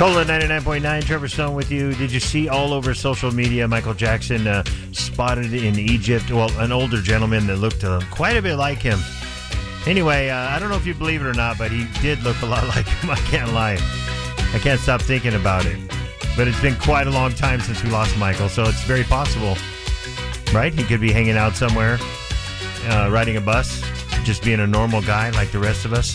Cola 99.9, Trevor Stone with you. Did you see all over social media Michael Jackson spotted in Egypt? Well, an older gentleman that looked quite a bit like him. Anyway, I don't know if you believe it or not, but he did look a lot like him. I can't lie. I can't stop thinking about it. But it's been quite a long time since we lost Michael, so it's very possible, right? He could be hanging out somewhere, riding a bus, just being a normal guy like the rest of us.